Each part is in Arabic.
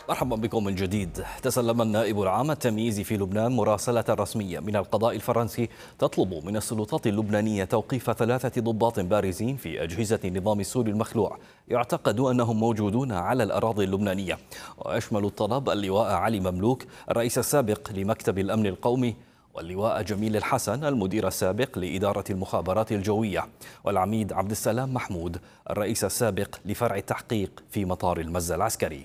مرحبا بكم من جديد. تسلم النائب العام التمييزي في لبنان مراسلة رسمية من القضاء الفرنسي تطلب من السلطات اللبنانية توقيف 3 ضباط بارزين في أجهزة النظام السوري المخلوع يعتقد أنهم موجودون على الأراضي اللبنانية. ويشمل الطلب اللواء علي مملوك الرئيس السابق لمكتب الأمن القومي، واللواء جميل الحسن المدير السابق لإدارة المخابرات الجوية، والعميد عبد السلام محمود الرئيس السابق لفرع التحقيق في مطار المزة العسكري.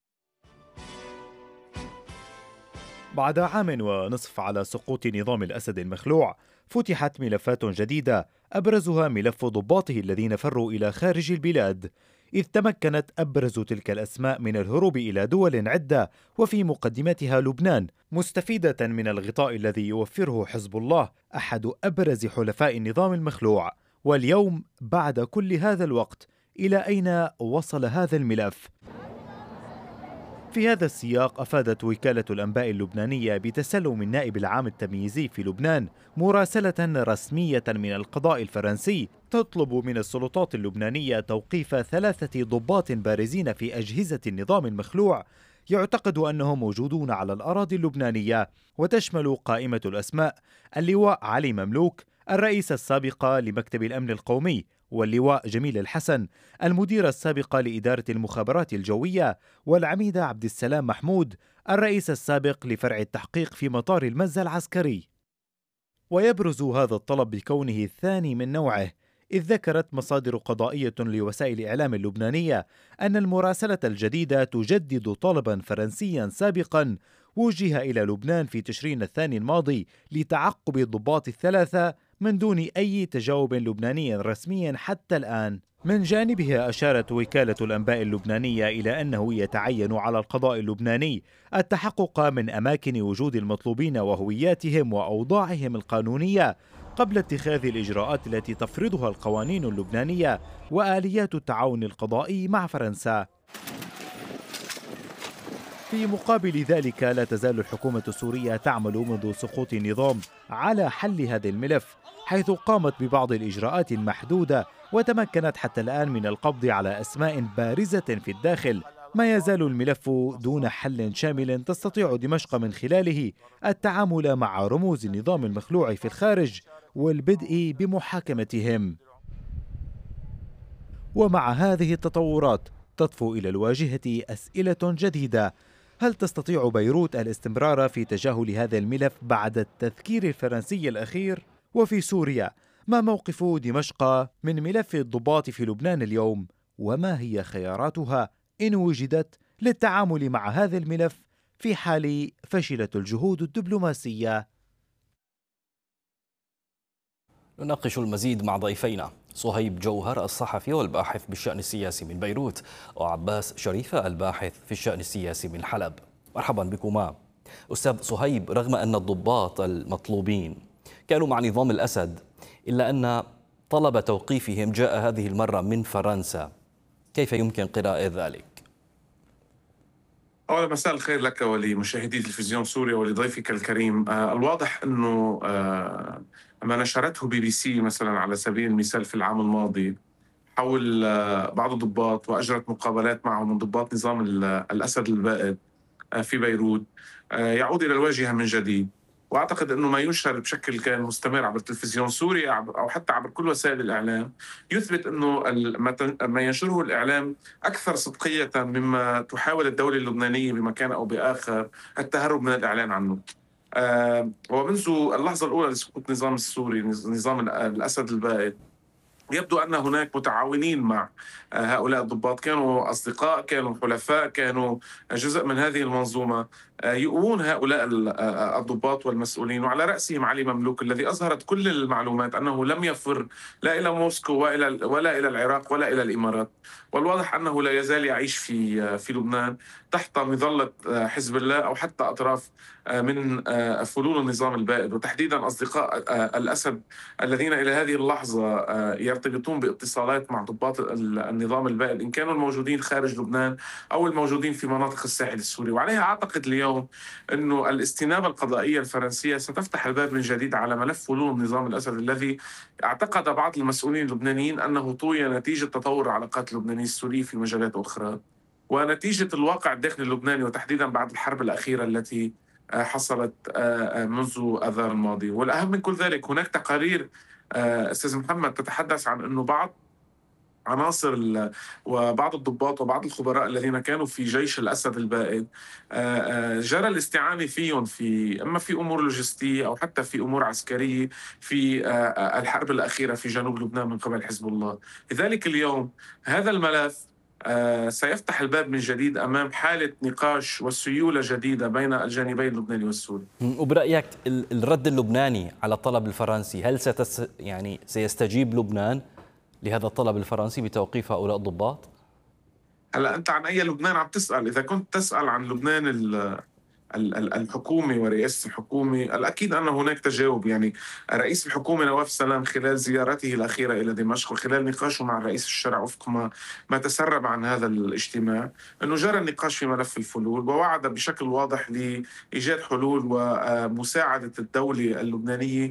بعد عام ونصف على سقوط نظام الأسد المخلوع، فتحت ملفات جديدة أبرزها ملف ضباطه الذين فروا إلى خارج البلاد، إذ تمكنت أبرز تلك الأسماء من الهروب إلى دول عدة وفي مقدمتها لبنان، مستفيدة من الغطاء الذي يوفره حزب الله أحد أبرز حلفاء النظام المخلوع. واليوم بعد كل هذا الوقت، إلى أين وصل هذا الملف؟ في هذا السياق أفادت وكالة الأنباء اللبنانية بتسلم النائب العام التمييزي في لبنان مراسلة رسمية من القضاء الفرنسي تطلب من السلطات اللبنانية توقيف 3 ضباط بارزين في أجهزة النظام المخلوع يعتقد أنهم موجودون على الأراضي اللبنانية، وتشمل قائمة الأسماء اللواء علي مملوك الرئيس السابق لمكتب الأمن القومي، واللواء جميل الحسن المدير السابق لإدارة المخابرات الجوية، والعميد عبد السلام محمود الرئيس السابق لفرع التحقيق في مطار المزة العسكري. ويبرز هذا الطلب بكونه الثاني من نوعه، إذ ذكرت مصادر قضائية لوسائل الإعلام اللبنانية أن المراسلة الجديدة تجدد طلبا فرنسيا سابقا وجه إلى لبنان في تشرين الثاني الماضي لتعقب الضباط ال3 من دون أي تجاوب لبناني رسمي حتى الآن. من جانبها أشارت وكالة الأنباء اللبنانية إلى أنه يتعين على القضاء اللبناني التحقق من أماكن وجود المطلوبين وهوياتهم وأوضاعهم القانونية قبل اتخاذ الإجراءات التي تفرضها القوانين اللبنانية وآليات التعاون القضائي مع فرنسا. في مقابل ذلك، لا تزال الحكومة السورية تعمل منذ سقوط النظام على حل هذا الملف، حيث قامت ببعض الإجراءات المحدودة وتمكنت حتى الآن من القبض على أسماء بارزة في الداخل. ما يزال الملف دون حل شامل تستطيع دمشق من خلاله التعامل مع رموز النظام المخلوع في الخارج والبدء بمحاكمتهم. ومع هذه التطورات تطفو إلى الواجهة أسئلة جديدة: هل تستطيع بيروت الاستمرار في تجاهل هذا الملف بعد التذكير الفرنسي الأخير؟ وفي سوريا، ما موقف دمشق من ملف الضباط في لبنان اليوم؟ وما هي خياراتها إن وجدت للتعامل مع هذا الملف في حال فشلت الجهود الدبلوماسية؟ نناقش المزيد مع ضيفينا صهيب جوهر الصحفي والباحث بالشأن السياسي من بيروت، وعباس شريفة الباحث في الشأن السياسي من حلب. مرحبا بكما. أستاذ صهيب، رغم أن الضباط المطلوبين كانوا مع نظام الأسد، إلا أن طلب توقيفهم جاء هذه المرة من فرنسا، كيف يمكن قراءة ذلك؟ أولا مساء الخير لك ولمشاهدي تلفزيون سوريا ولضيفك الكريم. الواضح أنه ما نشرته BBC مثلا على سبيل المثال في العام الماضي حول بعض الضباط وأجرت مقابلات معهم من ضباط نظام الأسد البائد في بيروت يعود إلى الواجهة من جديد. واعتقد انه ما ينشر بشكل كان مستمر عبر تلفزيون سوريا او حتى عبر كل وسائل الاعلام يثبت انه ما ينشره الاعلام اكثر صدقيه مما تحاول الدوله اللبنانيه بمكان او باخر التهرب من الاعلان عنه. ومنذ اللحظه الاولى لسقوط النظام السوري، نظام الاسد البائد، يبدو أن هناك متعاونين مع هؤلاء الضباط، كانوا أصدقاء، كانوا حلفاء، كانوا جزء من هذه المنظومة، يؤون هؤلاء الضباط والمسؤولين، وعلى رأسهم علي مملوك الذي أظهرت كل المعلومات أنه لم يفر لا إلى موسكو ولا إلى العراق ولا إلى الإمارات، والواضح أنه لا يزال يعيش في لبنان تحت مظلة حزب الله أو حتى أطراف من فلول النظام البائد، وتحديدا أصدقاء الأسد الذين إلى هذه اللحظة يرتبطون باتصالات مع ضباط النظام البائد، إن كانوا الموجودين خارج لبنان أو الموجودين في مناطق الساحل السوري. وعليها أعتقد اليوم أنه الاستنابة القضائية الفرنسية ستفتح الباب من جديد على ملف فلول النظام الأسد الذي اعتقد بعض المسؤولين اللبنانيين أنه طوي نتيجة تطور العلاقات اللبنانية السورية في مجالات أخرى. ونتيجة الواقع الداخلي اللبناني، وتحديدا بعد الحرب الأخيرة التي حصلت منذ آذار الماضي. والأهم من كل ذلك، هناك تقارير أستاذ محمد تتحدث عن أنه بعض عناصر وبعض الضباط وبعض الخبراء الذين كانوا في جيش الأسد البائد جرى الاستعانة فيهم إما في أمور لوجستية أو حتى في أمور عسكرية في الحرب الأخيرة في جنوب لبنان من قبل حزب الله. لذلك اليوم هذا الملف سيفتح الباب من جديد أمام حالة نقاش وسيولة جديدة بين الجانبين اللبناني والسوري. وبرأيك الرد اللبناني على الطلب الفرنسي، هل سيستجيب لبنان لهذا الطلب الفرنسي بتوقيف هؤلاء الضباط؟ هلا أنت عن أي لبنان عم تسأل؟ إذا كنت تسأل عن لبنان الحكومة ورئاسة الحكومة، الأكيد أن هناك تجاوب. يعني رئيس الحكومة نواف سلام خلال زيارته الأخيرة إلى دمشق وخلال نقاشه مع رئيس الشرع وفق ما تسرب عن هذا الاجتماع، أنه جرى النقاش في ملف الفلول، ووعد بشكل واضح لإيجاد حلول ومساعدة الدولة اللبنانية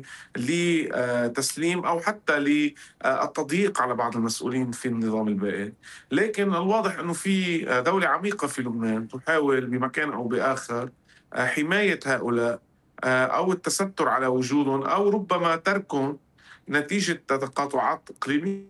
لتسليم أو حتى للتضييق على بعض المسؤولين في النظام البائد. لكن الواضح أنه في دولة عميقة في لبنان تحاول بمكان أو بآخر حماية هؤلاء أو التستر على وجودهم، أو ربما تركهم نتيجة تقاطعات إقليمية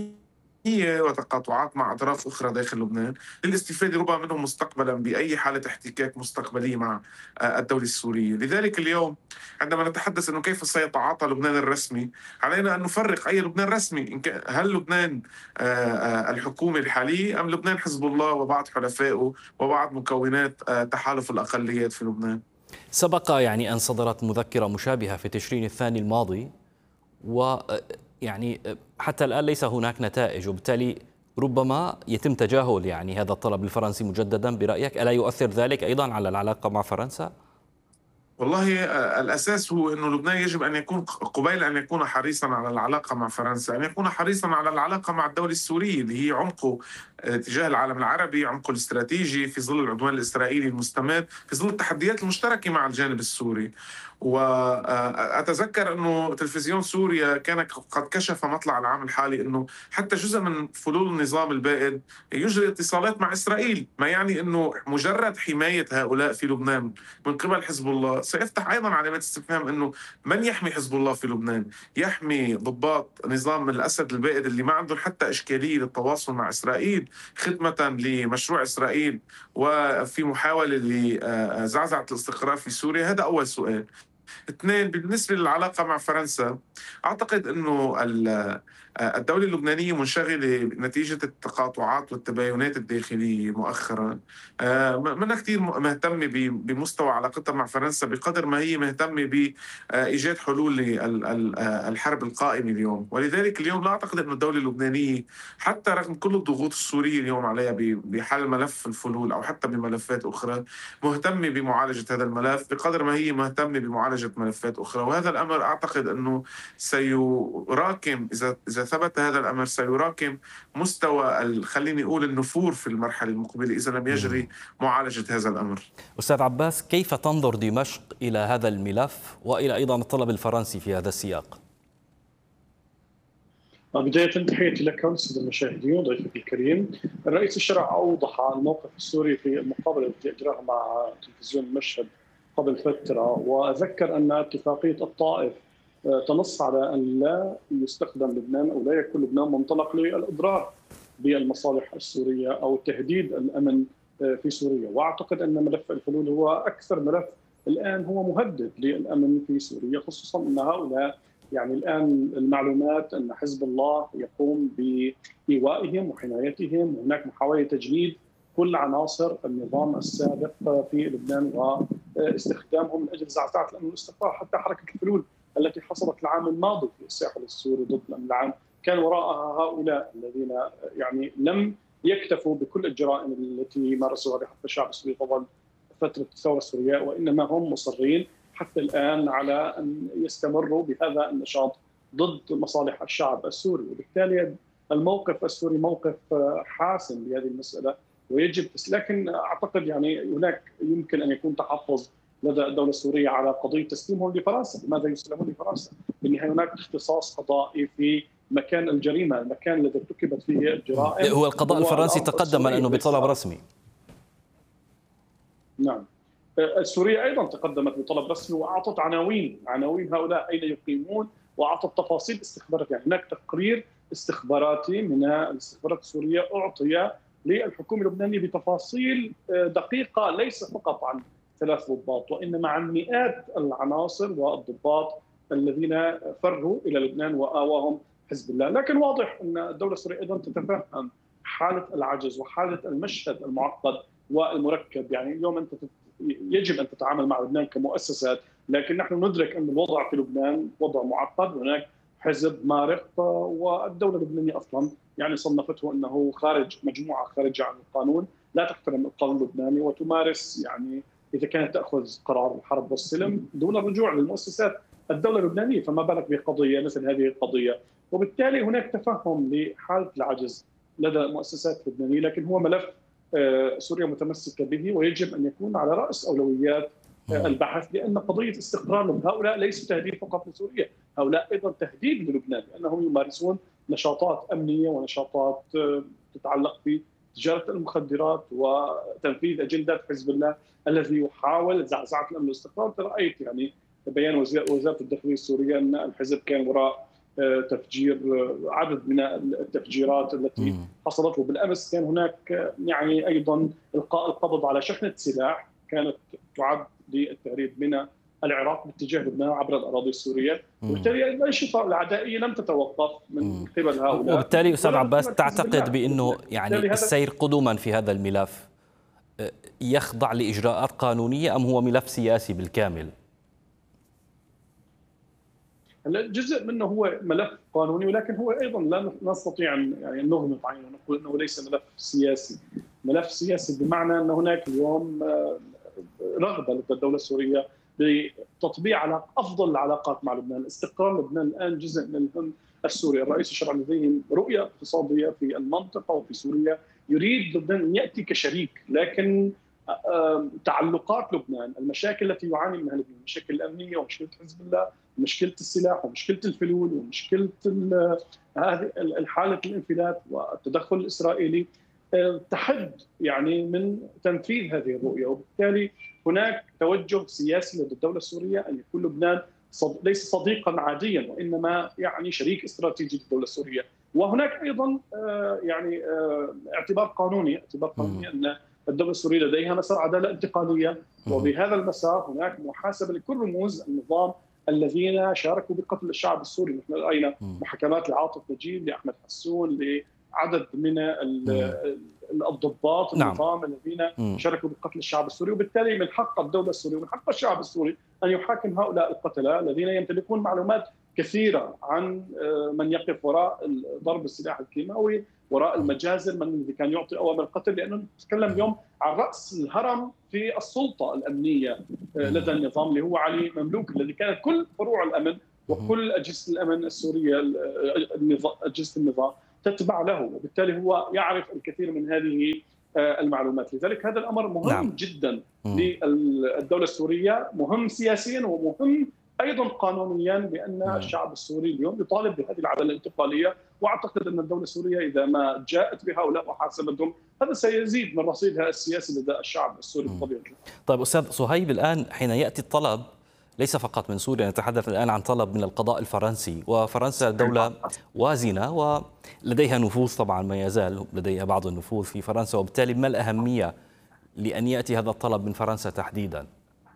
وتقاطعات مع أطراف أخرى داخل لبنان للاستفادة ربما منهم مستقبلا بأي حالة احتكاك مستقبلية مع الدولة السورية. لذلك اليوم عندما نتحدث أنه كيف سيتعاطى لبنان الرسمي، علينا أن نفرق أي لبنان رسمي. هل لبنان الحكومة الحالية أم لبنان حزب الله وبعض حلفائه وبعض مكونات تحالف الأقليات في لبنان؟ سبق يعني أن صدرت مذكرة مشابهة في تشرين الثاني الماضي، ويعني حتى الآن ليس هناك نتائج، وبالتالي ربما يتم تجاهل يعني هذا الطلب الفرنسي مجددا. برأيك ألا يؤثر ذلك أيضا على العلاقة مع فرنسا؟ والله الأساس هو أنه لبنان يجب أن يكون قبيل أن يكون حريصا على العلاقة مع فرنسا، أن يكون حريصا على العلاقة مع الدولة السورية اللي هي عمقه تجاه العالم العربي، عمقه الاستراتيجي في ظل العدوان الإسرائيلي المستمر، في ظل التحديات المشتركة مع الجانب السوري. وأتذكر أنه تلفزيون سوريا كان قد كشف مطلع العام الحالي أنه حتى جزء من فلول النظام البائد يجري اتصالات مع إسرائيل، ما يعني أنه مجرد حماية هؤلاء في لبنان من قبل حزب الله سيفتح أيضا علامات استفهام أنه من يحمي حزب الله في لبنان؟ يحمي ضباط نظام الأسد البائد اللي ما عندهم حتى إشكالية للتواصل مع إسرائيل خدمة لمشروع إسرائيل وفي محاولة لزعزعة الاستقرار في سوريا؟ هذا أول سؤال. اثنين، بالنسبة للعلاقة مع فرنسا، أعتقد أنه الدولة اللبنانية منشغلة نتيجة التقاطعات والتباينات الداخلية مؤخرا، منها كثير مهتمة بمستوى علاقتها مع فرنسا بقدر ما هي مهتمة بإيجاد حلول للحرب القائمة اليوم. ولذلك اليوم لا أعتقد أن الدولة اللبنانية حتى رغم كل الضغوط السورية اليوم عليها بحل ملف الفلول أو حتى بملفات أخرى مهتمة بمعالجة هذا الملف بقدر ما هي مهتمة بمعالجة ملفات أخرى. وهذا الأمر أعتقد أنه سيراكم، إذا ثبت هذا الأمر سيراكم مستوى خليني أقول النفور في المرحلة المقبلة إذا لم يجري معالجة هذا الأمر. أستاذ عباس، كيف تنظر دمشق إلى هذا الملف وإلى أيضا الطلب الفرنسي في هذا السياق؟ بداية تحياتي لك وللسادة المشاهدين وضيفك الكريم. الرئيس الشرع أوضح الموقف السوري في المقابلة التي أجراها مع تلفزيون المشهد قبل فترة، وذكر أن اتفاقية الطائف تنص على أن لا يستخدم لبنان أو لا يكون لبنان منطلق للإضرار بالمصالح السورية أو تهديد الأمن في سوريا. وأعتقد أن ملف الحلول هو أكثر ملف الآن هو مهدد للأمن في سوريا، خصوصا أن هؤلاء يعني الآن المعلومات أن حزب الله يقوم بإيوائهم وحمايتهم، وهناك محاولة تجنيد كل عناصر النظام السابق في لبنان واستخدامهم من أجل زعزعة الأمن والاستقرار. حتى حركة الحلول التي حصلت العام الماضي في الساحل السوري ضد الأمن العام كان وراءها هؤلاء الذين يعني لم يكتفوا بكل الجرائم التي مارسوها بحق الشعب السوري طوال فترة الثورة السورية، وإنما هم مصرين حتى الآن على أن يستمروا بهذا النشاط ضد مصالح الشعب السوري. وبالتالي الموقف السوري موقف حاسم بهذه المسألة ويجب، لكن أعتقد يعني هناك يمكن أن يكون تحفظ لدى الدولة السورية على قضية تسليمهم لفرنسا. لماذا يسلمون لفرنسا؟ بالنهاية هناك اختصاص قضائي في مكان الجريمة، المكان الذي ارتكبت فيه الجرائم. هو القضاء الفرنسي تقدم أنه بطلب رسمي. نعم. سوريا أيضا تقدمت بطلب رسمي وأعطت عناوين هؤلاء أين يقيمون، وأعطت تفاصيل استخبارات. يعني هناك تقرير استخباراتي من الاستخبارات السورية أعطي للحكومة اللبنانية بتفاصيل دقيقة، ليس فقط عن 3 ضباط وإنما عن مئات العناصر والضباط الذين فروا إلى لبنان وآواهم حزب الله. لكن واضح أن الدولة السورية أيضا تتفهم حالة العجز وحالة المشهد المعقد والمركب. يعني اليوم أنت يجب أن تتعامل مع لبنان كمؤسسات، لكن نحن ندرك أن الوضع في لبنان وضع معقد، هناك حزب مارق، والدولة اللبنانية أصلا يعني صنفته أنه مجموعة خارجة عن القانون، لا تحترم القانون اللبناني وتمارس يعني إذا كانت تأخذ قرار الحرب والسلم دون الرجوع للمؤسسات الدولة اللبنانية، فما بالك بقضية مثل هذه القضية. وبالتالي هناك تفهم لحالة العجز لدى المؤسسات اللبنانية، لكن هو ملف سوريا متمسكة به ويجب أن يكون على رأس أولويات البحث، لأن قضية استقرار هؤلاء ليس تهديد فقط لسوريا، هؤلاء أيضا تهديد للبنان، لأنهم يمارسون نشاطات أمنية ونشاطات تتعلق بتجارة المخدرات وتنفيذ أجندات حزب الله الذي يحاول زعزعة الأمن والاستقرار. رأيت يعني بيان وزارة الداخلية السورية أن الحزب كان وراء تفجير عدد من التفجيرات التي حصلت، وبالأمس كان هناك يعني أيضا إلقاء القبض على شحنة سلاح كانت تعد للتهريب من العراق باتجاه لبنان عبر الأراضي السورية، وبالتالي الأنشطة العدائية لم تتوقف من قبل هؤلاء. وبالتالي أستاذ عباس تعتقد بأنه يعني السير قدما في هذا الملف يخضع لإجراءات قانونية أم هو ملف سياسي بالكامل؟ جزء منه هو ملف قانوني، ولكن هو ايضا لا نستطيع ان يعني نغمض عينه ونقول انه ليس ملف سياسي. ملف سياسي بمعنى ان هناك اليوم رغبه لدى الدوله السوريه بتطبيع افضل العلاقات مع لبنان، استقرار لبنان الان جزء من الهم السوري. الرئيس الشرع لديه رؤيه اقتصاديه في المنطقه وفي سوريا، يريد لبنان ان ياتي كشريك، لكن تعلقات لبنان، المشاكل التي يعاني منها لبنان، المشاكل الامنيه ومشكله حزب الله ومشكله السلاح ومشكله الفلول ومشكله هذه الحاله الانفلات والتدخل الاسرائيلي تحد يعني من تنفيذ هذه الرؤيه. وبالتالي هناك توجه سياسي لدى الدوله السوريه ان يكون لبنان ليس صديقا عاديا وانما يعني شريك استراتيجي للدوله السوريه. وهناك ايضا يعني اعتبار قانوني ان الدولة السورية لديها مسار عدالة انتقالية، وبهذا المسار هناك محاسبة لكل رموز النظام الذين شاركوا بقتل الشعب السوري. نحن رأينا محاكمات لعاطف نجيب، لأحمد حسون، لعدد من الضباط النظام الذين شاركوا بقتل الشعب السوري. وبالتالي من حق الدولة السورية ومن حق الشعب السوري أن يحاكم هؤلاء القتلة الذين يمتلكون معلومات كثيرة عن من يقف وراء ضرب السلاح الكيماوي، وراء المجازر، من الذي كان يعطي أوامر القتل، لأنه نتكلم اليوم عن رأس الهرم في السلطة الأمنية لدى النظام اللي هو علي مملوك، الذي كانت كل فروع الأمن وكل أجهزة الأمن السورية أجهزة النظام تتبع له، وبالتالي هو يعرف الكثير من هذه المعلومات. لذلك هذا الأمر مهم جدا للدولة السورية، مهم سياسيا ومهم ايضا قانونيا، بان الشعب السوري اليوم يطالب بهذه العداله الانتقاليه، واعتقد ان الدوله السوريه اذا ما جاءت بهؤلاء وحاسبتهم هذا سيزيد من رصيدها السياسي لدى الشعب السوري بطبيعه الحال. طيب استاذ صهيب، الان حين ياتي الطلب ليس فقط من سوريا، نتحدث الان عن طلب من القضاء الفرنسي، وفرنسا دولة وازنة ولديها نفوذ، طبعا ما يزال لديها بعض النفوذ في فرنسا، وبالتالي ما الأهمية لأن يأتي هذا الطلب من فرنسا تحديدا؟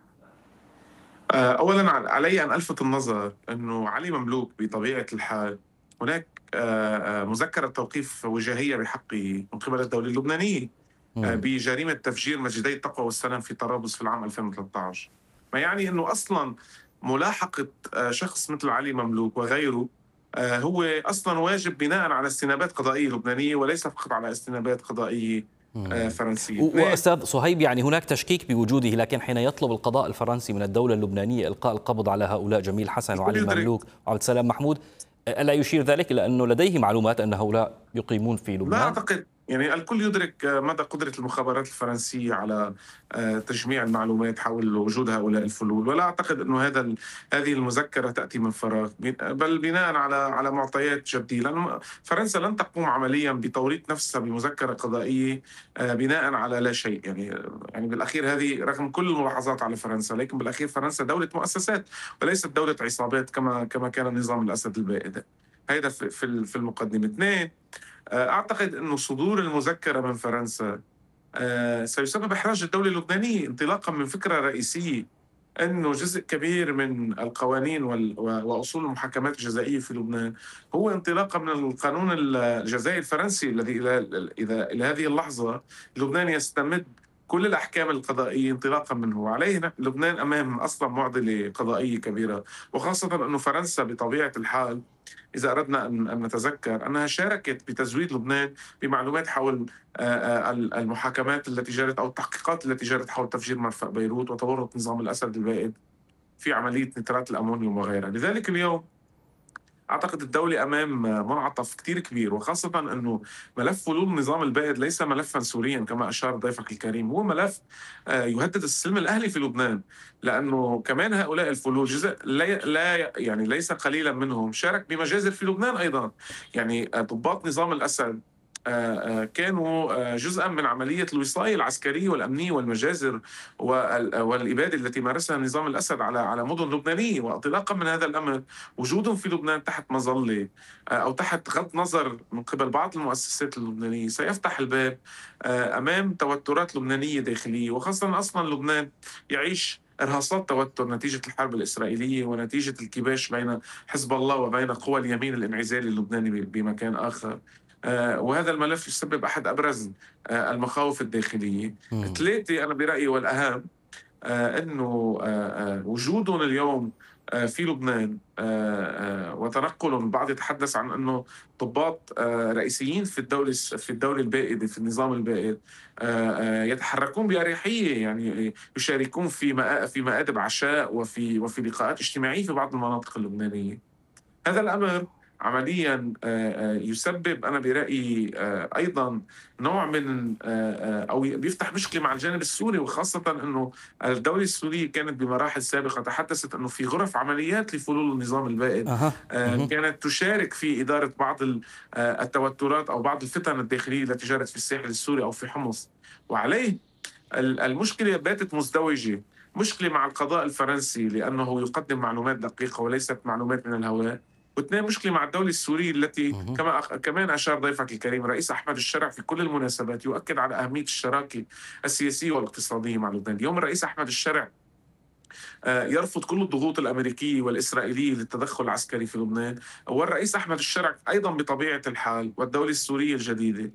أولا علي أن ألفت النظر أنه علي مملوك بطبيعة الحال هناك مذكرة توقيف وجاهية بحقه من قبل الدولة اللبنانية بجريمة تفجير مسجدي التقوى والسلام في طرابلس في العام 2013، ما يعني أنه أصلا ملاحقة شخص مثل علي مملوك وغيره هو أصلا واجب بناء على استنابات قضائية لبنانية وليس فقط على استنابات قضائية فرنسية. وأستاذ صهيب، يعني هناك تشكيك بوجوده، لكن حين يطلب القضاء الفرنسي من الدولة اللبنانية إلقاء القبض على هؤلاء جميل حسن وعلي مملوك وعبد السلام محمود، ألا يشير ذلك إلى أنه لديه معلومات أن هؤلاء يقيمون في لبنان؟ يعني الكل يدرك مدى قدرة المخابرات الفرنسية على تجميع المعلومات حول وجود هؤلاء الفلول، ولا أعتقد أنه هذه المذكرة تأتي من فراغ، بل بناء على معطيات جدية، لأن فرنسا لن تقوم عمليا بتوريط نفسها بمذكرة قضائية بناء على لا شيء. يعني بالأخير هذه رغم كل الملاحظات على فرنسا، لكن بالأخير فرنسا دولة مؤسسات وليست دولة عصابات كما كان نظام الأسد البائد. هذا في المقدمة. اثنين، أعتقد أنه صدور المذكرة من فرنسا سيسبب إحراج الدولة اللبنانية، انطلاقا من فكرة رئيسية أنه جزء كبير من القوانين وأصول المحاكمات الجزائية في لبنان هو انطلاقا من القانون الجزائي الفرنسي الذي إلى هذه اللحظة لبنان يستمد كل الأحكام القضائية انطلاقا منه، وعليه لبنان أمام أصلا معضلة قضائية كبيرة، وخاصة أنه فرنسا بطبيعة الحال إذا أردنا أن نتذكر أنها شاركت بتزويد لبنان بمعلومات حول المحاكمات التي جرت أو التحقيقات التي جرت حول تفجير مرفأ بيروت وتورط نظام الأسد البائد في عملية نترات الأمونيوم وغيرها. لذلك اليوم أعتقد الدولة أمام منعطف كتير كبير، وخاصة أنه ملف فلول النظام البائد ليس ملفا سوريا كما أشار ضيفك الكريم، هو ملف يهدد السلم الأهلي في لبنان، لأنه كمان هؤلاء الفلول جزء لا يعني ليس قليلا منهم شارك بمجازر في لبنان أيضا. يعني ضباط نظام الأسد كانوا جزءا من عملية الوصاية العسكرية والأمنية والمجازر والإبادة التي مارسها نظام الأسد على مدن لبنانية. وانطلاقا من هذا الأمر وجودهم في لبنان تحت مظلة أو تحت غض نظر من قبل بعض المؤسسات اللبنانية سيفتح الباب أمام توترات لبنانية داخلية، وخاصة أصلا لبنان يعيش إرهاصات توتر نتيجة الحرب الإسرائيلية ونتيجة الكباش بين حزب الله وبين قوى اليمين الانعزالي اللبناني بمكان آخر. وهذا الملف يسبب أحد أبرز المخاوف الداخلية. ثلاثة، أنا برأيي والأهم أنه وجودهم اليوم في لبنان وتنقلهم، البعض يتحدث عن أنه ضباط رئيسيين في الدولة البائدة في النظام البائد يتحركون بأريحية، يعني يشاركون في مآدب عشاء وفي لقاءات اجتماعية في بعض المناطق اللبنانية. هذا الأمر عمليا يسبب أنا برأيي أيضا نوع من أو بيفتح مشكلة مع الجانب السوري، وخاصة أنه الدولة السورية كانت بمراحل سابقة تحدثت أنه في غرف عمليات لفلول النظام البائد كانت تشارك في إدارة بعض التوترات أو بعض الفتن الداخلية التي جرت في الساحل السوري أو في حمص. وعليه المشكلة باتت مزدوجة، مشكلة مع القضاء الفرنسي لأنه يقدم معلومات دقيقة وليست معلومات من الهواء، واثنين مشكلة مع الدولة السورية التي كمان أشار ضيفك الكريم الرئيس أحمد الشرع في كل المناسبات يؤكد على أهمية الشراكة السياسية والاقتصادية مع لبنان. اليوم الرئيس أحمد الشرع يرفض كل الضغوط الأمريكية والإسرائيلية للتدخل العسكري في لبنان، والرئيس أحمد الشرع أيضا بطبيعة الحال والدولة السورية الجديدة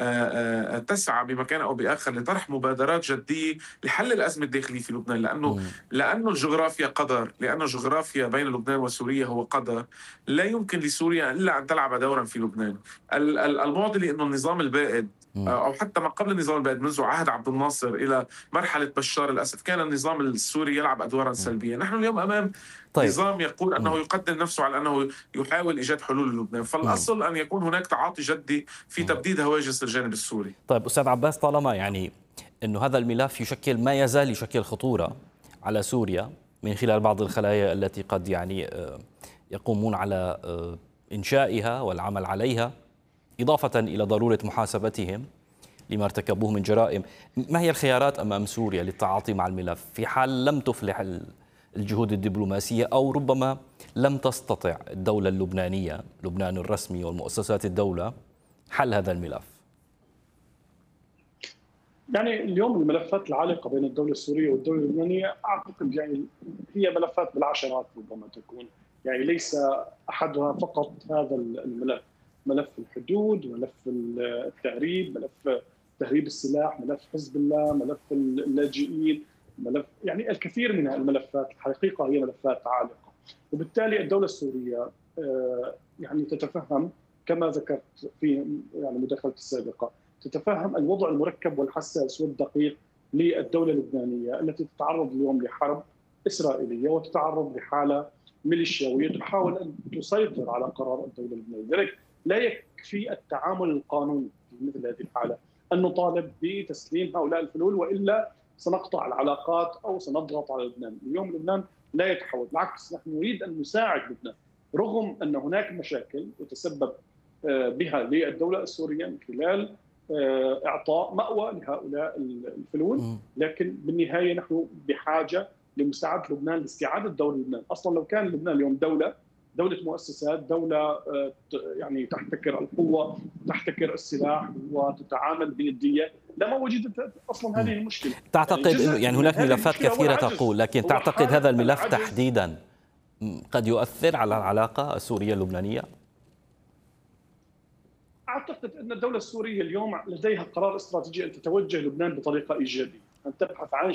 تسعى بمكان أو بآخر لطرح مبادرات جدية لحل الأزمة الداخلية في لبنان، لأنه الجغرافيا قدر، لأن الجغرافيا بين لبنان وسوريا هو قدر، لا يمكن لسوريا إلا أن تلعب دورا في لبنان. المعضلة أنه النظام البائد أو حتى ما قبل النظام البائد منذ عهد عبد الناصر إلى مرحلة بشار الأسد كان النظام السوري يلعب أدوارا سلبية. نحن اليوم أمام نظام يقول أنه يقدم نفسه على أنه يحاول إيجاد حلول للبنان، فالأصل أن يكون هناك تعاطي جدي في تبديد هواجس الجانب السوري. طيب أستاذ عباس، طالما يعني أنه هذا الملف يشكل ما يزال يشكل خطورة على سوريا من خلال بعض الخلايا التي قد يعني يقومون على إنشائها والعمل عليها، إضافة إلى ضرورة محاسبتهم لما ارتكبوه من جرائم، ما هي الخيارات أمام سوريا للتعاطي مع الملف في حال لم تفلح الجهود الدبلوماسية أو ربما لم تستطع الدولة اللبنانية، لبنان الرسمي والمؤسسات الدولة، حل هذا الملف؟ يعني اليوم الملفات العالقة بين الدولة السورية والدولة اللبنانية أعتقد يعني هي ملفات بالعشرات ربما تكون، يعني ليس أحدها فقط هذا الملف، ملف الحدود، ملف التهريب، ملف تهريب السلاح، ملف حزب الله، ملف اللاجئين، ملف يعني الكثير من الملفات الحقيقة هي ملفات عالقة. وبالتالي الدولة السورية يعني تتفهم كما ذكرت في يعني مداخلتي السابقة، تتفهم الوضع المركب والحساس والدقيق للدولة اللبنانية التي تتعرض اليوم لحرب إسرائيلية وتتعرض لحالة ميليشياوية تحاول أن تسيطر على قرار الدولة اللبنانية. لذلك لا يكفي التعامل القانوني في مثل هذه الحالة أن نطالب بتسليم هؤلاء الفلول، وإلا سنقطع العلاقات أو سنضغط على لبنان. اليوم لبنان لا يتحول، بالعكس نحن نريد أن نساعد لبنان رغم أن هناك مشاكل وتسبب بها للدولة السورية من خلال إعطاء مأوى لهؤلاء الفلول، لكن بالنهاية نحن بحاجة لمساعدة لبنان لاستعادة دور لبنان. أصلا لو كان لبنان اليوم دولة مؤسسات، دولة يعني تحتكر القوة، تحتكر السلاح وتتعامل بندية، لما وجدت أصلا هذه المشكلة. تعتقد يعني هناك ملفات كثيرة تقول، لكن تعتقد هذا الملف تحديدا قد يؤثر على العلاقة السورية اللبنانية؟ أعتقد أن الدولة السورية اليوم لديها قرار استراتيجي أن تتوجه لبنان بطريقة إيجابية، أن تبحث عن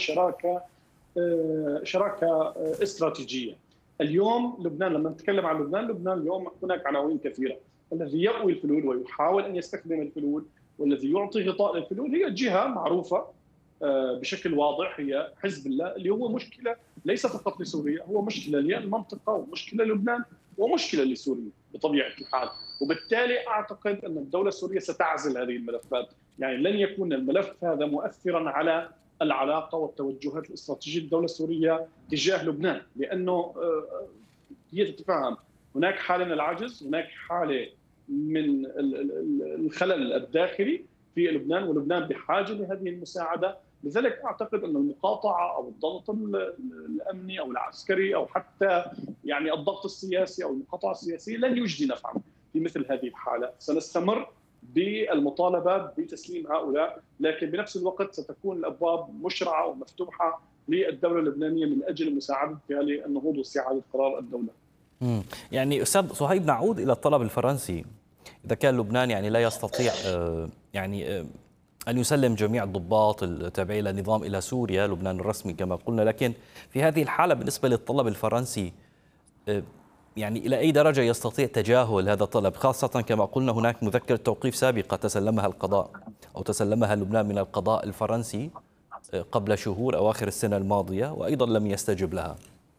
شراكة استراتيجية. اليوم لبنان، لما نتكلم عن لبنان اليوم هناك عناوين كثيرة. الذي يأوي الفلول ويحاول أن يستخدم الفلول والذي يعطي غطاء للفلول هي جهة معروفة بشكل واضح، هي حزب الله، اللي هو مشكلة ليس فقط لسوريا، هو مشكلة للمنطقة ومشكلة لبنان ومشكلة لسوريا بطبيعة الحال. وبالتالي أعتقد أن الدولة السورية ستعزل هذه الملفات، يعني لن يكون الملف هذا مؤثرا على العلاقة والتوجهات الاستراتيجية للدولة السورية تجاه لبنان، لأنه هي تتفهم هناك حالة من العجز، هناك حالة من الخلل الداخلي في لبنان، ولبنان بحاجة لهذه المساعدة. لذلك أعتقد أن المقاطعة أو الضغط الأمني أو العسكري أو حتى يعني الضغط السياسي أو المقاطعة السياسية لن يجدي نفعا في مثل هذه الحالة. سنستمر بالمطالبة بتسليم هؤلاء، لكن بنفس الوقت ستكون الأبواب مشرعة ومفتوحة للدولة اللبنانية من أجل مساعدتها للنهوض واستعادة قرار الدولة. يعني أستاذ صهيب، نعود إلى الطلب الفرنسي. إذا كان لبنان يعني لا يستطيع يعني أن يسلم جميع الضباط التابعين للنظام إلى سوريا، لبنان الرسمي كما قلنا، لكن في هذه الحالة بالنسبة للطلب الفرنسي يعني إلى أي درجة يستطيع تجاهل هذا الطلب، خاصة كما قلنا هناك مذكرة توقيف سابقة تسلمها القضاء أو تسلمها لبنان من القضاء الفرنسي قبل شهور أواخر السنة الماضية، وأيضا لم يستجب لها.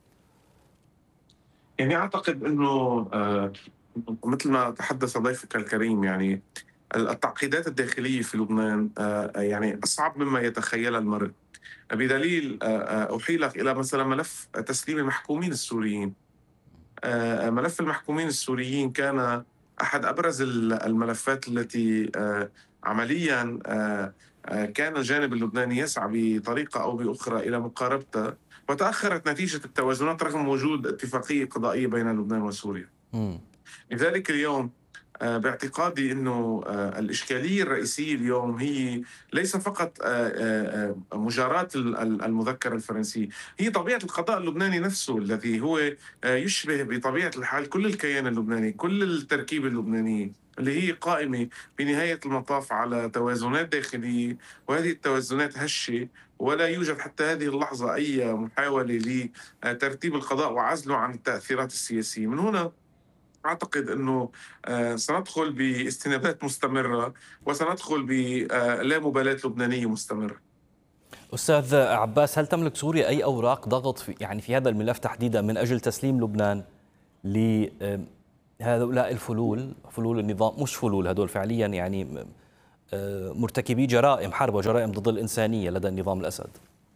يعني أعتقد أنه مثل ما تحدث ضيفك الكريم، يعني التعقيدات الداخلية في لبنان يعني أصعب مما يتخيلها المرء، بدليل أحيلك إلى مثلا ملف تسليم المحكومين السوريين. ملف المحكومين السوريين كان أحد أبرز الملفات التي عمليا كان الجانب اللبناني يسعى بطريقة أو بأخرى إلى مقاربته، وتأخرت نتيجة التوازنات رغم وجود اتفاقية قضائية بين لبنان وسوريا. لذلك اليوم باعتقادي أنه الإشكالية الرئيسية اليوم هي ليس فقط مجاراة المذكرة الفرنسية، هي طبيعة القضاء اللبناني نفسه الذي هو يشبه بطبيعة الحال كل الكيان اللبناني، كل التركيبة اللبنانية اللي هي قائمة بنهاية المطاف على توازنات داخلية، وهذه التوازنات هشة، ولا يوجد حتى هذه اللحظة أي محاولة لترتيب القضاء وعزله عن التأثيرات السياسية. من هنا أعتقد أنه سندخل باستنابات مستمرة وسندخل بلا مبالاة لبنانية مستمرة. أستاذ عباس، هل تملك سوريا أي أوراق ضغط في هذا الملف تحديدا من أجل تسليم لبنان لهؤلاء فلول النظام، مش فلول، هذول فعليا يعني مرتكبي جرائم حرب وجرائم ضد الإنسانية لدى النظام الأسد؟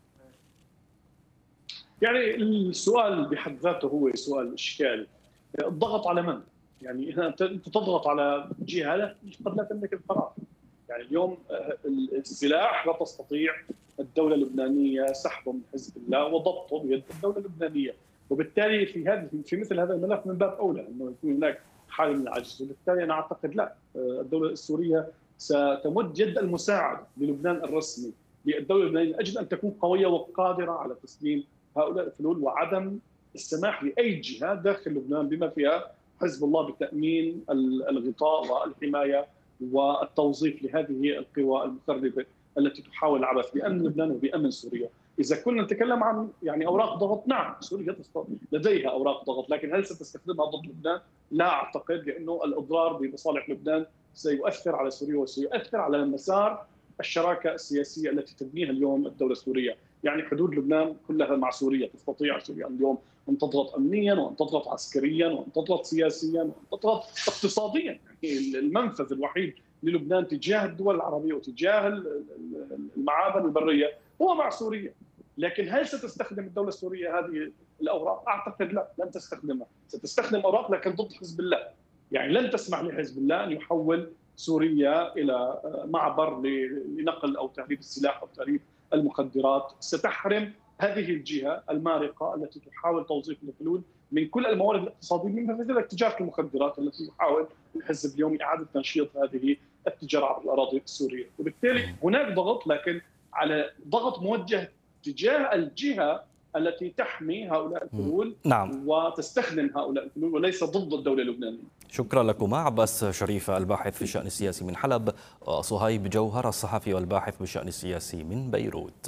يعني السؤال بحد ذاته هو سؤال إشكالي. الضغط على من؟ يعني أنت تضغط على جهة قد لا تملك القرار. يعني اليوم السلاح لا تستطيع الدولة اللبنانية سحبه من حزب الله وضبطه بيد الدولة اللبنانية، وبالتالي في مثل هذا الملف من باب أولى أنه يكون هناك حالة من العجز، وبالتالي أنا أعتقد لا، الدولة السورية ستمد يد المساعدة للبنان الرسمي للدولة اللبنانية لأجل أن تكون قوية وقادرة على تسليم هؤلاء الفلول وعدم السماح لأي جهة داخل لبنان بما فيها حزب الله بتأمين الغطاء والحماية والتوظيف لهذه القوى المخربة التي تحاول العبث بأمن لبنان وبأمن سوريا. إذا كنا نتكلم عن يعني أوراق ضغط، نعم سوريا لديها أوراق ضغط، لكن هل ستستخدمها ضد لبنان؟ لا أعتقد، لأنه الإضرار بمصالح لبنان سيؤثر على سوريا وسيؤثر على مسار الشراكة السياسية التي تبنيها اليوم الدولة السورية. يعني حدود لبنان كلها مع سوريا، تستطيع سوريا اليوم أن تضغط أمنيا وأن تضغط عسكريا وأن تضغط سياسيا وأن تضغط اقتصاديا. يعني المنفذ الوحيد للبنان تجاه الدول العربية وتجاه المعابر البرية هو مع سوريا. لكن هل ستستخدم الدولة السورية هذه الأوراق؟ أعتقد لا، لن تستخدمها. ستستخدم أوراق لكن ضد حزب الله. يعني لن تسمح لحزب الله أن يحول سوريا إلى معبر لنقل أو تهريب السلاح أو تهريب المخدرات. ستحرم هذه الجهة المارقة التي تحاول توظيف الحلول من كل الموارد الاقتصادية، من ذلك تجارة المخدرات التي يحاول الحزب اليوم إعادة تنشيط هذه التجارة عبر الأراضي السورية. وبالتالي هناك ضغط، لكن على ضغط موجه تجاه الجهة التي تحمي هؤلاء الحلول وتستخدم هؤلاء الحلول وليس ضد الدولة اللبنانية. شكرا لكما. عباس شريف الباحث في الشأن السياسي من حلب، وصهيب جوهر الصحفي والباحث بالشأن السياسي من بيروت.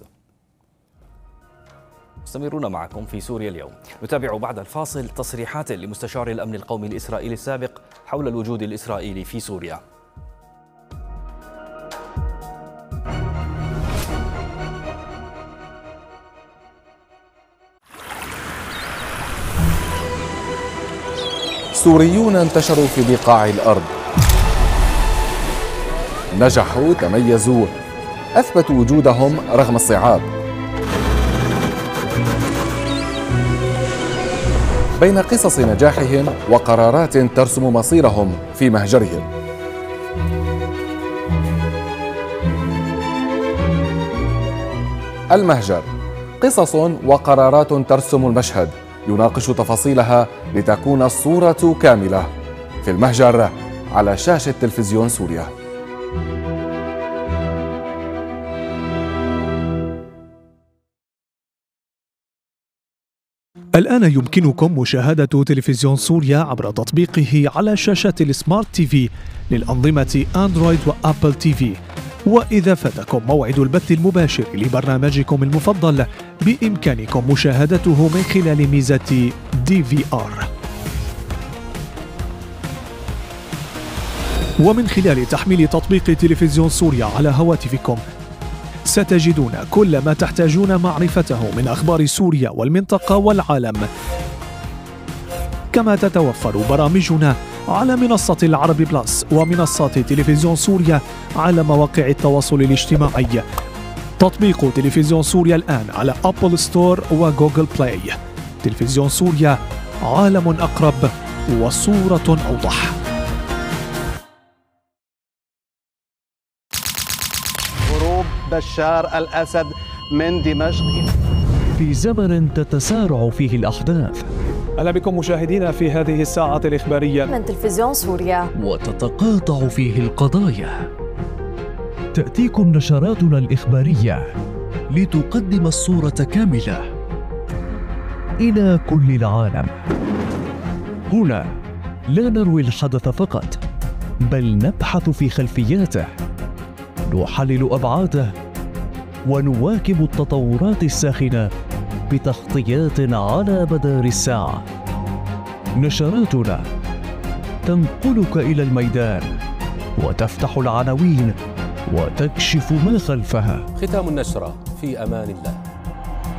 مستمرون معكم في سوريا اليوم. نتابع بعد الفاصل تصريحات لمستشار الأمن القومي الإسرائيلي السابق حول الوجود الإسرائيلي في سوريا. سوريون انتشروا في بقاع الأرض، نجحوا، تميزوا، أثبتوا وجودهم رغم الصعاب. بين قصص نجاحهم وقرارات ترسم مصيرهم في مهجرهم. المهجر، قصص وقرارات ترسم المشهد، يناقش تفاصيلها لتكون الصورة كاملة. في المهجر على شاشة تلفزيون سوريا. الآن يمكنكم مشاهدة تلفزيون سوريا عبر تطبيقه على شاشة السمارت تي في للأنظمة أندرويد وأبل تي في. وإذا فاتكم موعد البث المباشر لبرنامجكم المفضل بإمكانكم مشاهدته من خلال ميزة DVR. ومن خلال تحميل تطبيق تلفزيون سوريا على هواتفكم ستجدون كل ما تحتاجون معرفته من أخبار سوريا والمنطقة والعالم. كما تتوفر برامجنا على منصة العرب بلس ومنصات تلفزيون سوريا على مواقع التواصل الاجتماعي. تطبيق تلفزيون سوريا الآن على أبل ستور وجوجل بلاي. تلفزيون سوريا، عالم أقرب وصورة أوضح. هروب بشار الأسد من دمشق في زمن تتسارع فيه الأحداث. أهلا بكم مشاهدينا في هذه الساعة الإخبارية من تلفزيون سوريا. وتتقاطع فيه القضايا. تأتيكم نشراتنا الإخبارية لتقدم الصورة كاملة إلى كل العالم. هنا لا نروي الحدث فقط، بل نبحث في خلفياته، نحلل أبعاده، ونواكب التطورات الساخنة بتغطيات على مدار الساعة. نشراتنا تنقلك إلى الميدان وتفتح العناوين وتكشف ما خلفها. ختام النشرة في أمان الله.